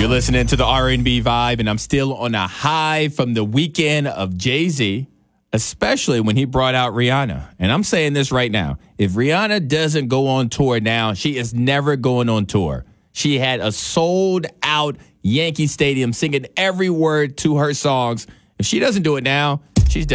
You're listening to the R&B Vibe, and I'm still on a high from the weekend of Jay-Z, especially when he brought out Rihanna. And I'm saying this right now. If Rihanna doesn't go on tour now, she is never going on tour. She had a sold-out Yankee Stadium singing every word to her songs. If she doesn't do it now,